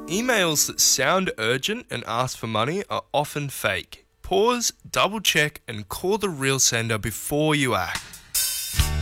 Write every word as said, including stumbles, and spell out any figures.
Emails that sound urgent and ask for money are often fake. Pause, double check, and call the real sender before you act.